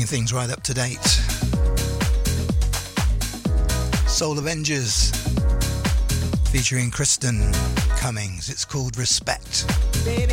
bringing things right up to date. Soul Avengers featuring Kristen Cummings. It's called Respect. Baby,